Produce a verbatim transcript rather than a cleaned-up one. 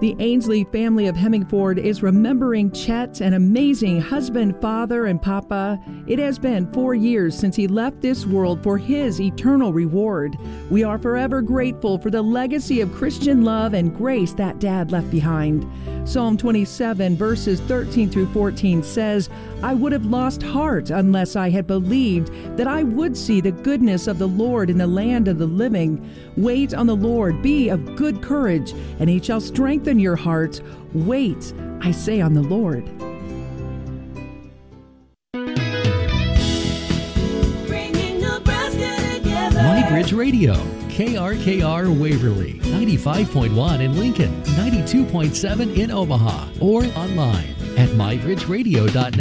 The Ainsley family of Hemingford is remembering Chet, an amazing husband, father, and papa. It has been four years since he left this world for his eternal reward. We are forever grateful for the legacy of Christian love and grace that Dad left behind. Psalm twenty-seven, verses thirteen through fourteen says, I would have lost heart unless I had believed that I would see the goodness of the Lord in the land of the living. Wait on the Lord, be of good courage, and he shall strengthen your heart. Wait, I say, on the Lord. MyBridge Radio, K R K R Waverly, ninety-five point one in Lincoln, ninety-two point seven in Omaha, or online at my bridge radio dot net.